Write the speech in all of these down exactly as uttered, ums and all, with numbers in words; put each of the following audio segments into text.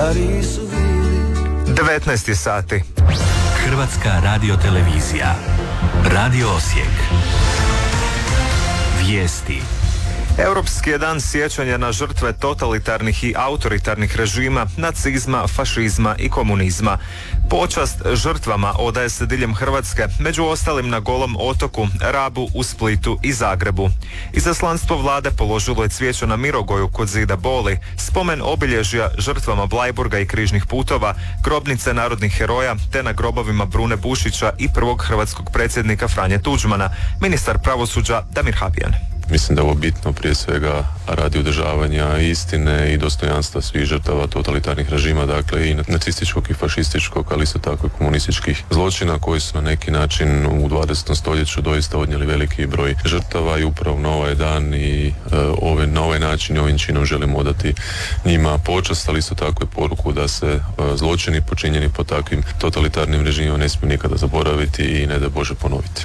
stariji su bili. devetnaest je sati. Hrvatska radiotelevizija. Radio Osijek. Vijesti. Europski je dan sjećanja na žrtve totalitarnih i autoritarnih režima, nacizma, fašizma i komunizma. Počast žrtvama odaje se diljem Hrvatske, među ostalim na Golom otoku, Rabu, u Splitu i Zagrebu. Izaslanstvo vlade položilo je cvijeće na Mirogoju kod zida Boli, spomen obilježja žrtvama Bleiburga i križnih putova, grobnice narodnih heroja, te na grobovima Brune Bušića i prvog hrvatskog predsjednika Franje Tuđmana, ministar pravosuđa Damir Habijan. Mislim da je ovo bitno prije svega radi održavanja istine i dostojanstva svih žrtava totalitarnih režima, dakle i nacističkog i fašističkog, ali isto tako i komunističkih zločina koji su na neki način u dvadesetom stoljeću doista odnijeli veliki broj žrtava i upravo na ovaj dan i e, ove, na ovaj način i ovim činom želimo odati njima počast, ali isto tako i poruku da se e, zločini počinjeni po takvim totalitarnim režimima ne smiju nikada zaboraviti i ne da Bože ponoviti.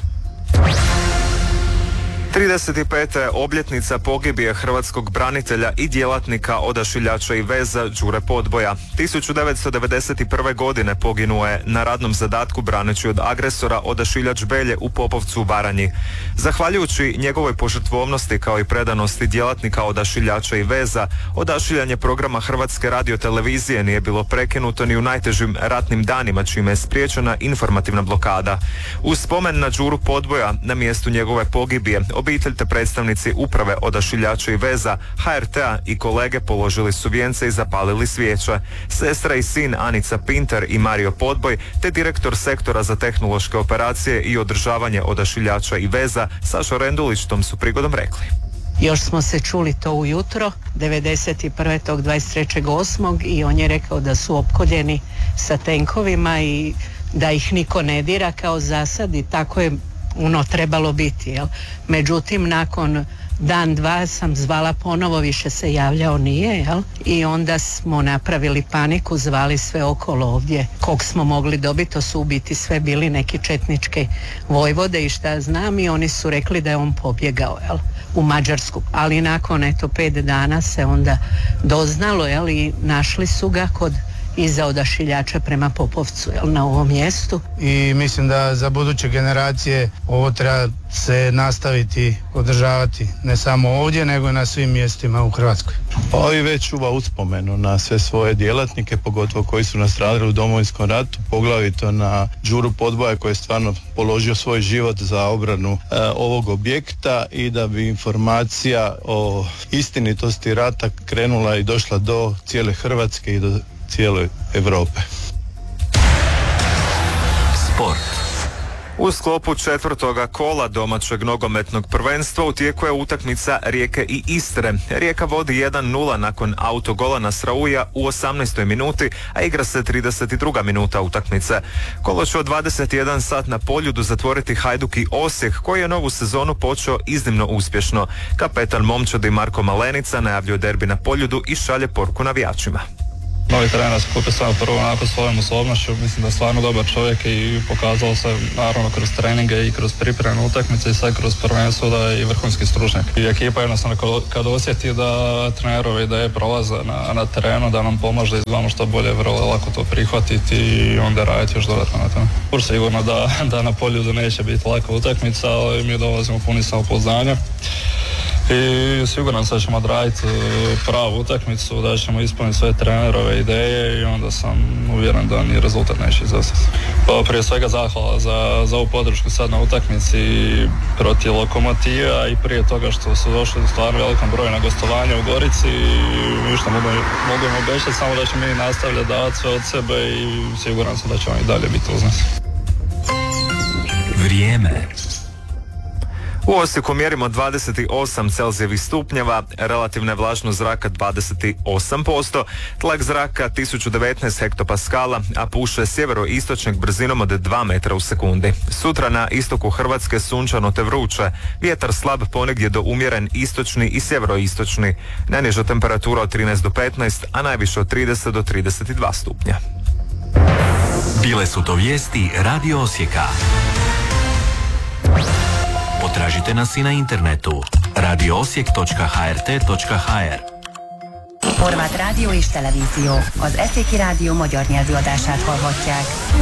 trideset peta obljetnica pogibije hrvatskog branitelja i djelatnika Odašiljača i veza Đure Podboja. tisuću devetsto devedeset prve. godine poginuo je na radnom zadatku braneći od agresora Odašiljač Belje u Popovcu u Baranji. Zahvaljujući njegovoj požrtvovnosti kao i predanosti djelatnika Odašiljača i veza, odašiljanje programa Hrvatske radiotelevizije nije bilo prekinuto ni u najtežim ratnim danima, čime je spriječena informativna blokada. Uz spomen na Đuru Podboja na mjestu njegove pogibije, obitelj te predstavnici uprave Odašiljača i veza, H R T-a i kolege položili su vijence i zapalili svijeće. Sestra i sin Anica Pinter i Mario Podboj, te direktor sektora za tehnološke operacije i održavanje Odašiljača i veza Sašo Rendulić tom su prigodom rekli. Još smo se čuli to ujutro, devedeset prve. tog dvadeset trećeg osmog i on je rekao da su opkoljeni sa tenkovima i da ih niko ne dira kao zasad i tako je ono trebalo biti, jel? Međutim, nakon dan, dva sam zvala ponovo, više se javljao nije, jel? I onda smo napravili paniku, zvali sve okolo ovdje kog smo mogli dobiti, to su u biti sve bili neki četničke vojvode i šta znam i oni su rekli da je on pobjegao, jel? U Mađarsku, ali nakon eto pet dana se onda doznalo, jel? I našli su ga kod iza Odašiljača prema Popovcu, jel, na ovom mjestu. I mislim da za buduće generacije ovo treba se nastaviti održavati, ne samo ovdje, nego i na svim mjestima u Hrvatskoj. Pa i već čuva uspomenu na sve svoje djelatnike, pogotovo koji su nastradali u Domovinskom ratu, poglavito na Đuru Podboja koji je stvarno položio svoj život za obranu e, ovog objekta i da bi informacija o istinitosti rata krenula i došla do cijele Hrvatske i do cijele Europe. Sport. U sklopu četvrtoga kola domaćeg nogometnog prvenstva u tijeku je utakmica Rijeke i Istre. Rijeka vodi jedan nula nakon autogola Nasrauja u osamnaestoj minuti, a igra se trideset druga minuta utakmice. Kolo će od dvadeset jedan sat na Poljudu zatvoriti Hajduk i Osijek, koji je novu sezonu počeo iznimno uspješno. Kapetan momčadi Marko Malenica najavljuje derbi na Poljudu i šalje poruku navijačima. Novi trener se kupio samo prvo onako svojom osobnošću, mislim da je stvarno dobar čovjek i pokazalo se naravno kroz treninge i kroz pripremne utakmice i sad kroz prvenstvo da je i vrhunski stručnjak. I ekipa jednostavno kad osjeti da trenerove ideje prolaze na, na terenu, da nam pomaže i znamo što bolje, vrlo lako to prihvatiti i onda raditi još dodatno na tome. Pur sigurno da, da na Poljudu neće biti laka utakmica, ali mi dolazimo puni samopouzdanja. I siguran sam da ćemo odraditi pravu utakmicu, da ćemo ispuniti sve trenerove ideje i onda sam uvjeren da ni rezultat neće izostati. Pa prije svega zahvala za, za ovu podršku sad na utakmici protiv Lokomotiva i prije toga što su došli u stvarno velikom broju na gostovanje u Gorici i ništa mogu, mogu im obećati, samo da ćemo mi nastavljati davati sve od sebe i siguran sam da ćemo i dalje biti uz nas. Vrijeme. U Osijeku mjerimo dvadeset osam celzijevih stupnjeva, relativna vlažnost zraka dvadeset osam posto, tlak zraka tisuću devetnaest hektopaskala, a puše sjeveroistočnog brzinom od dva metra u sekundi. Sutra na istoku Hrvatske sunčano te vruće, vjetar slab ponegdje do umjeren istočni i sjeveroistočni, najniža temperatura od trinaest do petnaest, a najviše od trideset do trideset dva stupnja. Bile su to vijesti Radio Osijeka. Potražite nas i na internetu radio osijek točka h r t točka h r. Horvát rádió és televízió. Az Eszéki Rádió magyar nyelvű adását hallhatják.